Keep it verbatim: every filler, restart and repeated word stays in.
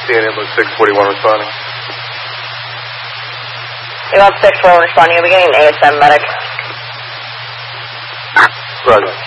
C N Ambulance six forty-one responding. Ambulance six forty-one responding. Are we getting an A S M medic? Roger.